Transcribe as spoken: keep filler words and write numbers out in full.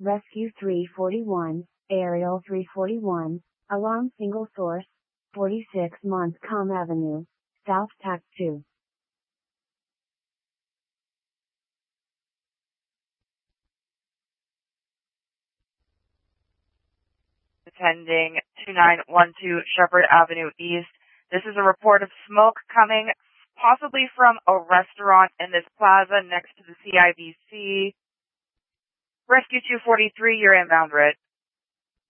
Rescue three forty-one, Aerial three forty-one, Alarm Single Source, forty-six Montcalm Avenue, South Tac two. Attending two nine one two Shepherd Avenue East. This is a report of smoke coming possibly from a restaurant in this plaza next to the C I B C. Rescue two forty-three, you're inbound, Red.